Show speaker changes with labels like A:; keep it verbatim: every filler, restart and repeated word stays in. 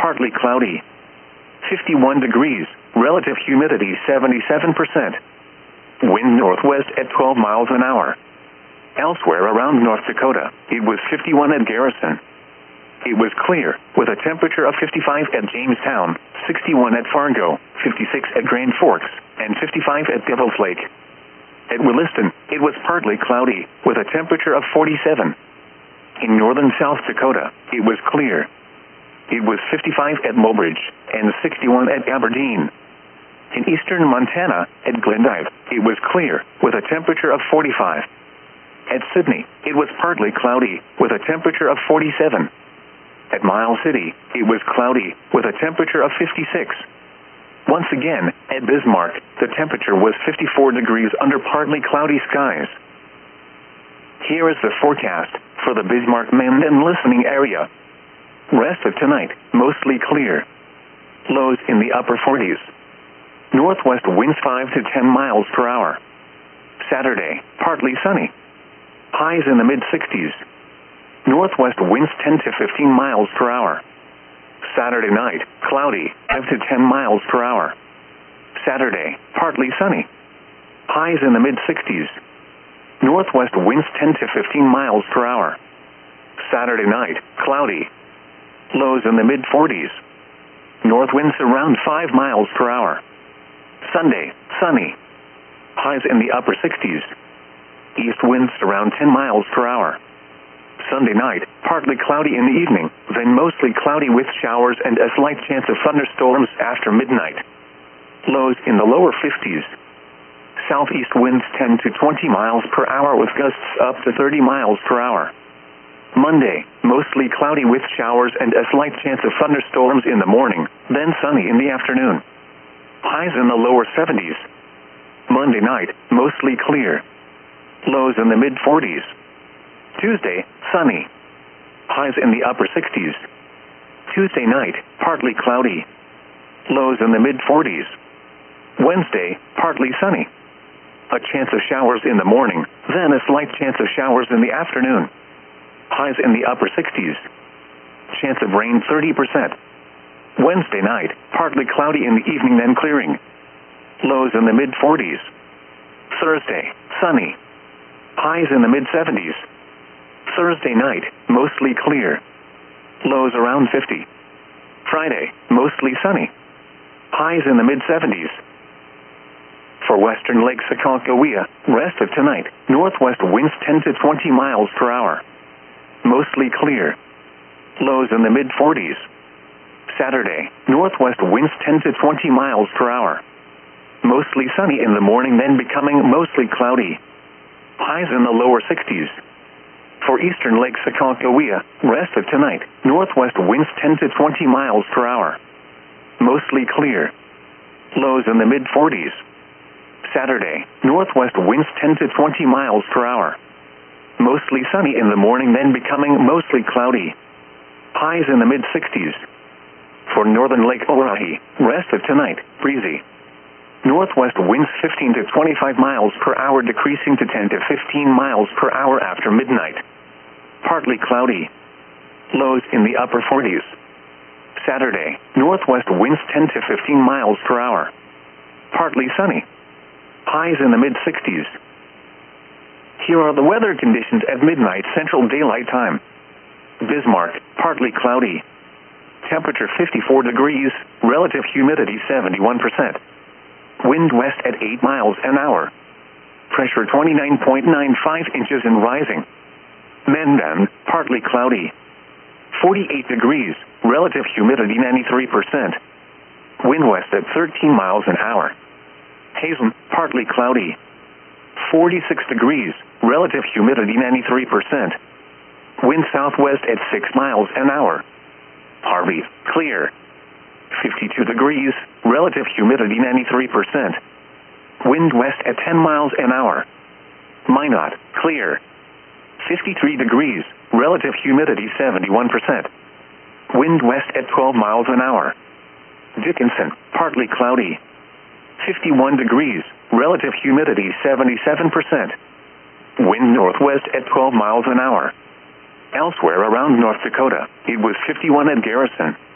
A: partly cloudy. fifty-one degrees, relative humidity seventy-seven percent. Wind northwest at twelve miles an hour. Elsewhere around North Dakota, it was fifty-one at Garrison. It was clear, with a temperature of fifty-five at Jamestown, sixty-one at Fargo, fifty-six at Grand Forks, and fifty-five at Devil's Lake. At Williston, it was partly cloudy, with a temperature of forty-seven. In northern South Dakota, it was clear. It was fifty-five at Mobridge, and sixty-one at Aberdeen. In eastern Montana, at Glendive, it was clear, with a temperature of forty-five. At Sydney, it was partly cloudy, with a temperature of forty-seven. At Miles City, it was cloudy, with a temperature of fifty-six. Once again, at Bismarck, the temperature was fifty-four degrees under partly cloudy skies. Here is the forecast for the Bismarck-Mandan listening area. Rest of tonight, mostly clear. Lows in the upper forties. Northwest winds five to ten miles per hour. Saturday, partly sunny. Highs in the mid-sixties. Northwest winds ten to fifteen miles per hour. Saturday night, cloudy, five to ten miles per hour. Saturday, partly sunny. Highs in the mid-sixties. Northwest winds ten to fifteen miles per hour. Saturday night, cloudy. Lows in the mid-forties. North winds around five miles per hour. Sunday, sunny. Highs in the upper sixties. East winds around ten miles per hour. Sunday night, partly cloudy in the evening, then mostly cloudy with showers and a slight chance of thunderstorms after midnight. Lows in the lower fifties. Southeast winds ten to twenty miles per hour with gusts up to thirty miles per hour. Monday, mostly cloudy with showers and a slight chance of thunderstorms in the morning, then sunny in the afternoon. Highs in the lower seventies. Monday night, mostly clear. Lows in the mid-forties. Tuesday, sunny. Highs in the upper sixties. Tuesday night, partly cloudy. Lows in the mid-forties. Wednesday, partly sunny. A chance of showers in the morning, then a slight chance of showers in the afternoon. Highs in the upper sixties. Chance of rain thirty percent. Wednesday night, partly cloudy in the evening then clearing. Lows in the mid-forties. Thursday, sunny. Highs in the mid-seventies. Thursday night, mostly clear. Lows around fifty. Friday, mostly sunny. Highs in the mid-seventies. For western Lake Sakonkohia, rest of tonight, northwest winds ten to twenty miles per hour. Mostly clear. Lows in the mid-forties. Saturday, northwest winds ten to twenty miles per hour. Mostly sunny in the morning then becoming mostly cloudy. Highs in the lower sixties. For eastern Lake Sakonkohia, rest of tonight, northwest winds ten to twenty miles per hour. Mostly clear. Lows in the mid-forties. Saturday, northwest winds ten to twenty miles per hour. Mostly sunny in the morning then becoming mostly cloudy. Highs in the mid-sixties. For northern Lake Oahe, rest of tonight, breezy. Northwest winds fifteen to twenty-five miles per hour decreasing to ten to fifteen miles per hour after midnight. Partly cloudy. Lows in the upper forties. Saturday, northwest winds ten to fifteen miles per hour. Partly sunny. Highs in the mid-sixties. Here are the weather conditions at midnight Central Daylight Time. Bismarck, partly cloudy. Temperature fifty-four degrees, relative humidity seventy-one percent. Wind west at eight miles an hour. Pressure twenty-nine point nine five inches and rising. Mandan, partly cloudy. forty-eight degrees, relative humidity ninety-three percent. Wind west at thirteen miles an hour. Hazen, partly cloudy. forty-six degrees, relative humidity ninety-three percent. Wind southwest at six miles an hour. Harvey, clear. fifty-two degrees, relative humidity ninety-three percent. Wind west at ten miles an hour. Minot, clear. fifty-three degrees, relative humidity seventy-one percent. Wind west at twelve miles an hour. Dickinson, partly cloudy. fifty-one degrees, relative humidity seventy-seven percent. Wind northwest at twelve miles an hour. Elsewhere around North Dakota, it was fifty-one at Garrison,